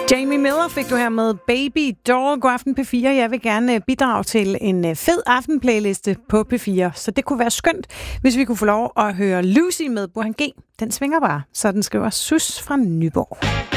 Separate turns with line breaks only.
Jamie Miller fik du her med Baby Doll. God aften P4. Jeg vil gerne bidrage til en fed aftenplayliste på P4. Så det kunne være skønt, hvis vi kunne få lov at høre Lucy med Burhan G. Den svinger bare, så den skriver Sus fra Nyborg.